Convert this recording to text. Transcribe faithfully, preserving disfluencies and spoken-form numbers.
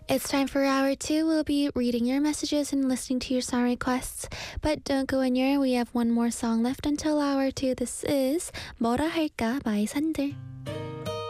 It's time for hour two. We'll be reading your messages and listening to your song requests. But don't go anywhere. We have one more song left until hour two. This is 뭐라 할까 by Sander.